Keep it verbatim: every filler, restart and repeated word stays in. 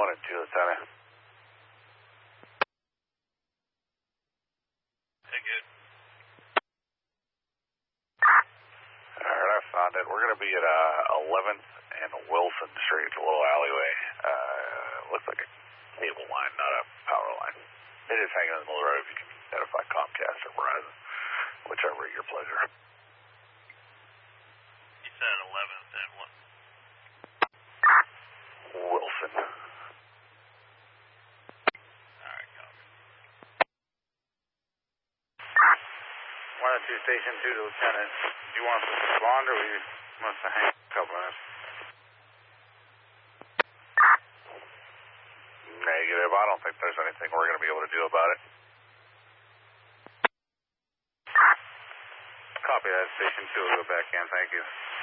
one and two, Lieutenant. Hey, good. Alright, I found it. We're going to be at uh, eleventh and Wilson Street, a little alleyway. Uh, looks like a cable line, not a power line. It is hanging in the middle of the road if you can identify Comcast or Verizon, whichever at your pleasure. You said eleventh and what? Wilson. Alright, copy. one oh two Station two to Lieutenant. Do you want us to respond or we must hang a couple minutes? Negative. I don't think there's anything we're going to be able to do about it. Copy that. Station two will go back in. Thank you.